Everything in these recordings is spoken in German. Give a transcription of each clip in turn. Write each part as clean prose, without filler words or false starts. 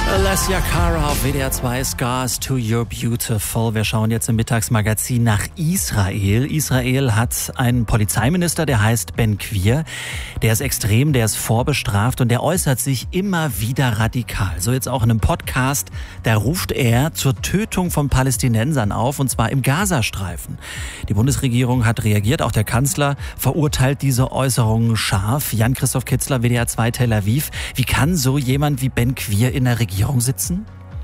Alessia Cara auf WDR 2, Scars to You're Beautiful. Wir schauen jetzt im Mittagsmagazin nach Israel. Israel hat einen Polizeiminister, der heißt Ben Gvir. Der ist extrem, der ist vorbestraft und der äußert sich immer wieder radikal. So jetzt auch in einem Podcast, da ruft er zur Tötung von Palästinensern auf, und zwar im Gazastreifen. Die Bundesregierung hat reagiert, auch der Kanzler verurteilt diese Äußerungen scharf. Jan-Christoph Kitzler, WDR 2 Tel Aviv. Wie kann so jemand wie Ben Gvir in der Regierung sitzen?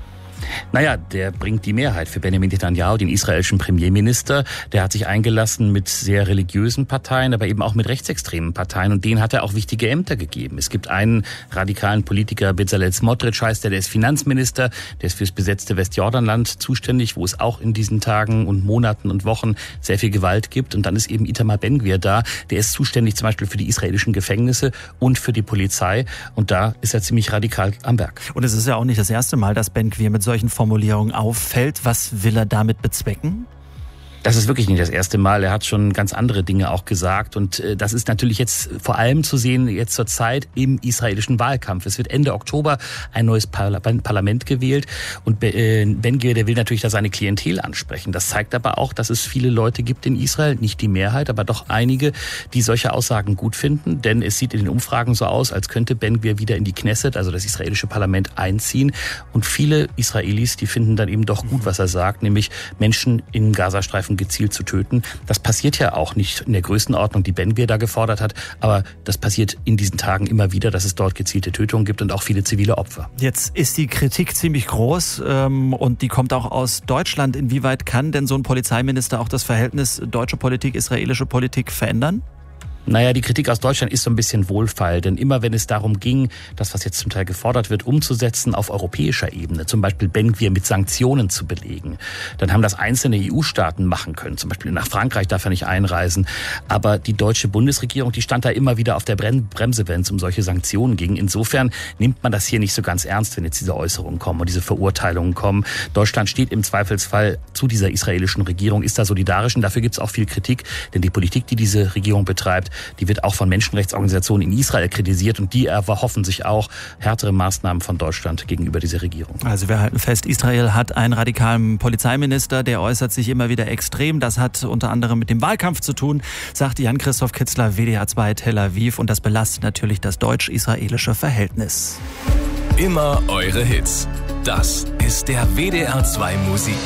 Naja, der bringt die Mehrheit für Benjamin Netanyahu, den israelischen Premierminister. Der hat sich eingelassen mit sehr religiösen Parteien, aber eben auch mit rechtsextremen Parteien. Und denen hat er auch wichtige Ämter gegeben. Es gibt einen radikalen Politiker, Bezalel Smotrich heißt der ist Finanzminister. Der ist fürs besetzte Westjordanland zuständig, wo es auch in diesen Tagen und Monaten und Wochen sehr viel Gewalt gibt. Und dann ist eben Itamar Ben Gvir da. Der ist zuständig zum Beispiel für die israelischen Gefängnisse und für die Polizei. Und da ist er ziemlich radikal am Werk. Und es ist ja auch nicht das erste Mal, dass Ben Gvir mit solchen Formulierungen auffällt. Was will er damit bezwecken? Das ist wirklich nicht das erste Mal. Er hat schon ganz andere Dinge auch gesagt. Und das ist natürlich jetzt vor allem zu sehen, jetzt zur Zeit im israelischen Wahlkampf. Es wird Ende Oktober ein neues Parlament gewählt. Und Ben Gvir, der will natürlich da seine Klientel ansprechen. Das zeigt aber auch, dass es viele Leute gibt in Israel, nicht die Mehrheit, aber doch einige, die solche Aussagen gut finden. Denn es sieht in den Umfragen so aus, als könnte Ben Gvir wieder in die Knesset, also das israelische Parlament, einziehen. Und viele Israelis, die finden dann eben doch gut, was er sagt, nämlich Menschen im Gazastreifen gezielt zu töten. Das passiert ja auch nicht in der Größenordnung, die Ben Gvir da gefordert hat, aber das passiert in diesen Tagen immer wieder, dass es dort gezielte Tötungen gibt und auch viele zivile Opfer. Jetzt ist die Kritik ziemlich groß und die kommt auch aus Deutschland. Inwieweit kann denn so ein Polizeiminister auch das Verhältnis deutsche Politik, israelische Politik verändern? Naja, die Kritik aus Deutschland ist so ein bisschen wohlfeil, denn immer wenn es darum ging, das, was jetzt zum Teil gefordert wird, umzusetzen auf europäischer Ebene, zum Beispiel Ben Gvir mit Sanktionen zu belegen, dann haben das einzelne EU-Staaten machen können. Zum Beispiel nach Frankreich darf er nicht einreisen. Aber die deutsche Bundesregierung, die stand da immer wieder auf der Bremse, wenn es um solche Sanktionen ging. Insofern nimmt man das hier nicht so ganz ernst, wenn jetzt diese Äußerungen kommen und diese Verurteilungen kommen. Deutschland steht im Zweifelsfall zu dieser israelischen Regierung, ist da solidarisch und dafür gibt es auch viel Kritik, denn die Politik, die diese Regierung betreibt, die wird auch von Menschenrechtsorganisationen in Israel kritisiert und die erhoffen sich auch härtere Maßnahmen von Deutschland gegenüber dieser Regierung. Also wir halten fest, Israel hat einen radikalen Polizeiminister, der äußert sich immer wieder extrem. Das hat unter anderem mit dem Wahlkampf zu tun, sagt Jan-Christoph Kitzler, WDR 2 Tel Aviv, und das belastet natürlich das deutsch-israelische Verhältnis. Immer eure Hits. Das ist der WDR 2 Musik.